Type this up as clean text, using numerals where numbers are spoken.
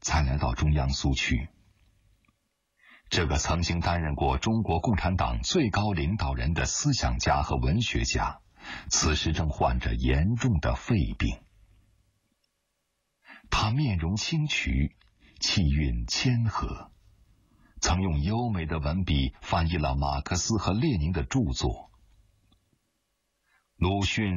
才来到中央苏区。这个曾经担任过中国共产党最高领导人的思想家和文学家，此时正患着严重的肺病。他面容清癯，气韵谦和，曾用优美的文笔翻译了马克思和列宁的著作。鲁迅